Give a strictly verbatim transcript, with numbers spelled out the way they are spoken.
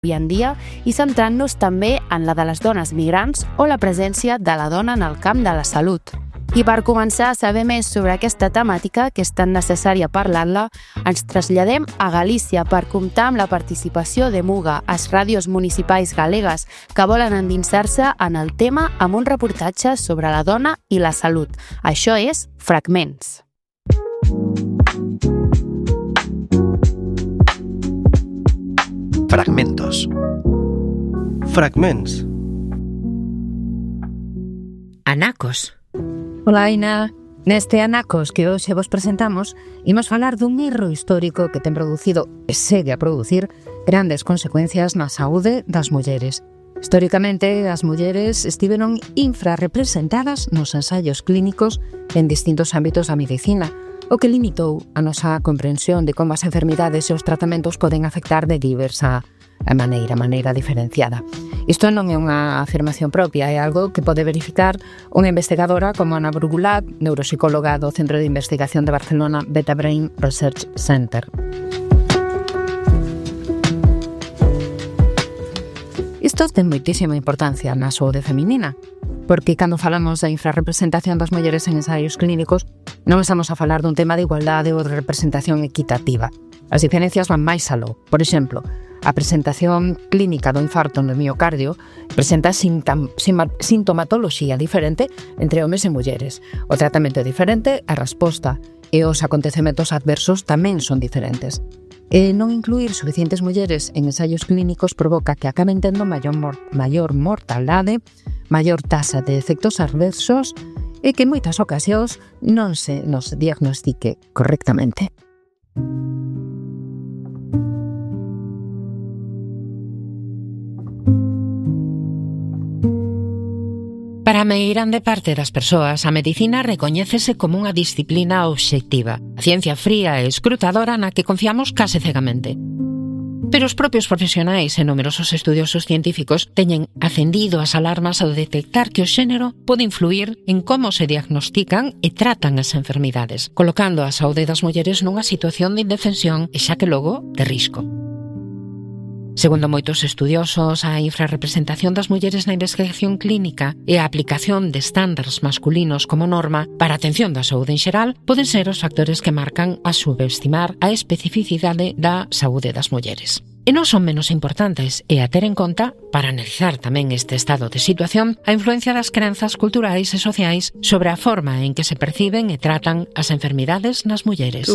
avui en dia i centrant-nos també en la de les dones migrants o la presència de la dona en el camp de la salut. I per començar a saber més sobre aquesta temàtica, que és tan necessària parlar-la, ens traslladem a Galícia per comptar amb la participació de Muga, as ràdios municipais galegues que volen endinsar-se en el tema amb un reportatge sobre la dona i la salut. Això és Fragments. Fragmentos. Fragments. Anacos. Ola, Aina. Neste Anacos que hoxe vos presentamos, imos falar dun erro histórico que ten producido e segue a producir grandes consecuencias na saúde das mulleres. Históricamente, as mulleres estiveron infrarrepresentadas nos ensaios clínicos en distintos ámbitos da medicina, o que limitou a nosa comprensión de como as enfermidades e os tratamentos poden afectar de diversa maneira, maneira diferenciada. Isto non é unha afirmación propia, é algo que pode verificar unha investigadora como Ana Brugulat, neuropsicóloga do Centro de Investigación de Barcelona Beta Brain Research Center. Isto ten moitísima importancia na saúde feminina, porque cando falamos da infrarrepresentación das mulleres en ensaios clínicos, non estamos a falar dun tema de igualdade ou de representación equitativa. As diferencias van máis aló. Por exemplo, a presentación clínica do infarto no miocardio presenta sintomatoloxía diferente entre homes e mulleres. O tratamento é diferente, a resposta e os acontecementos adversos tamén son diferentes. E non incluir suficientes mulleres en ensaios clínicos provoca que acaben tendo maior, mor- maior mortalidade, maior tasa de efectos adversos e que en moitas ocasións non se nos diagnostique correctamente. Para a meirande parte das persoas, a medicina recoñécese como unha disciplina obxectiva, a ciencia fría e escrutadora na que confiamos case cegamente. Pero os propios profesionais e numerosos estudiosos científicos teñen acendido as alarmas ao detectar que o xénero pode influir en como se diagnostican e tratan as enfermidades, colocando a saúde das mulleres nunha situación de indefensión e xa que logo de risco. Segundo moitos estudiosos, a infrarrepresentación das mulleres na investigación clínica e a aplicación de estándares masculinos como norma para a atención da saúde en xeral poden ser os factores que marcan a subestimar a especificidade da saúde das mulleres. E non son menos importantes e a ter en conta, para analizar tamén este estado de situación, a influencia das crenzas culturais e sociais sobre a forma en que se perciben e tratan as enfermidades nas mulleres.